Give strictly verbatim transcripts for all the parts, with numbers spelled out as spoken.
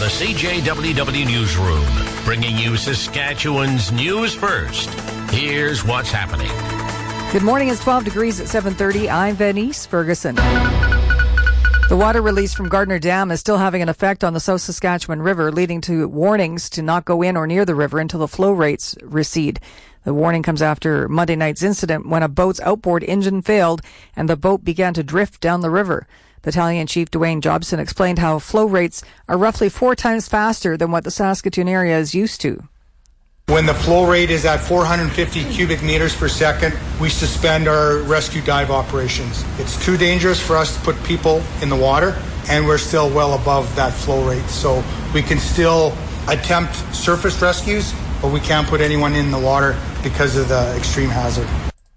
the C J W W Newsroom, bringing you Saskatchewan's news first. Here's what's happening. Good morning. It's twelve degrees at seven thirty. I'm Venice Ferguson. The water release from Gardner Dam is still having an effect on the South Saskatchewan River, leading to warnings to not go in or near the river until the flow rates recede. The warning comes after Monday night's incident when a boat's outboard engine failed and the boat began to drift down the river. Battalion Chief Dwayne Jobson explained how flow rates are roughly four times faster than what the Saskatoon area is used to. When the flow rate is at four hundred fifty cubic meters per second, we suspend our rescue dive operations. It's too dangerous for us to put people in the water, and we're still well above that flow rate. So we can still attempt surface rescues, but we can't put anyone in the water because of the extreme hazard.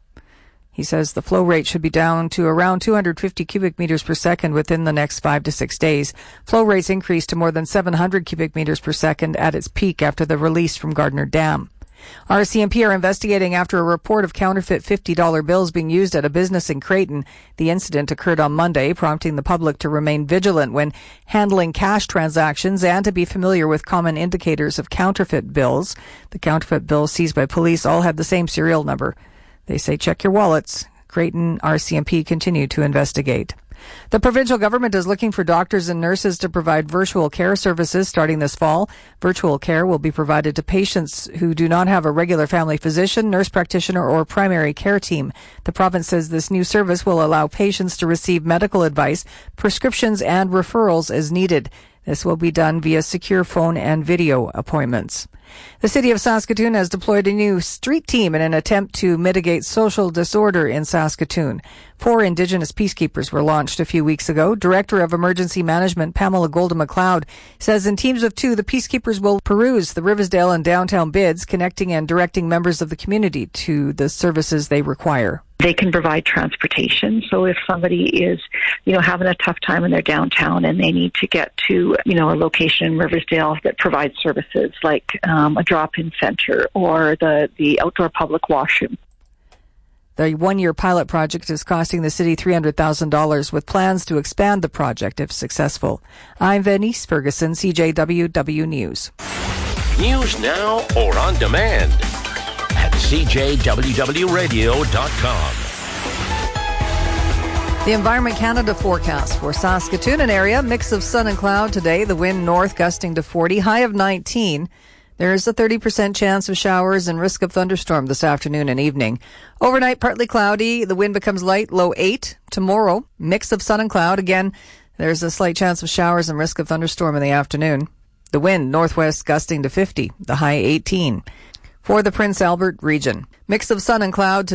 He says the flow rate should be down to around two hundred fifty cubic meters per second within the next five to six days. Flow rates increased to more than seven hundred cubic meters per second at its peak after the release from Gardner Dam. R C M P are investigating after a report of counterfeit fifty dollar bills being used at a business in Creighton. The incident occurred on Monday, prompting the public to remain vigilant when handling cash transactions and to be familiar with common indicators of counterfeit bills. The counterfeit bills seized by police all had the same serial number. They say check your wallets. Creighton R C M P continue to investigate. The provincial government is looking for doctors and nurses to provide virtual care services starting this fall. Virtual care will be provided to patients who do not have a regular family physician, nurse practitioner, or primary care team. The province says this new service will allow patients to receive medical advice, prescriptions, and referrals as needed. This will be done via secure phone and video appointments. The City of Saskatoon has deployed a new street team in an attempt to mitigate social disorder in Saskatoon. Four Indigenous peacekeepers were launched a few weeks ago. Director of Emergency Management Pamela Golden McLeod says in teams of two, the peacekeepers will peruse the Riversdale and downtown bids, connecting and directing members of the community to the services they require. They can provide transportation. So if somebody is, you know, having a tough time in their downtown and they need to get to, you know, a location in Riversdale that provides services like um, a drop-in center or the, the outdoor public washroom. The one-year pilot project is costing the city three hundred thousand dollars with plans to expand the project if successful. I'm Venice Ferguson, C J W W News. News now or on demand at c j w w radio dot com. The Environment Canada forecast for Saskatoon and area, mix of sun and cloud today. The wind north gusting to forty, high of nineteen. There's a thirty percent chance of showers and risk of thunderstorm this afternoon and evening. Overnight, partly cloudy. The wind becomes light, low eight. Tomorrow, mix of sun and cloud. Again, there's a slight chance of showers and risk of thunderstorm in the afternoon. The wind northwest gusting to fifty, the high eighteen. For the Prince Albert region, mix of sun and cloud today.